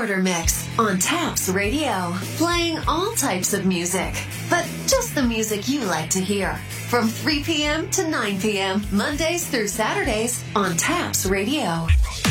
Starter Mix on Taps Radio. Playing all types of music, but just the music you like to hear. From 3 p.m. to 9 p.m., Mondays through Saturdays on Taps Radio.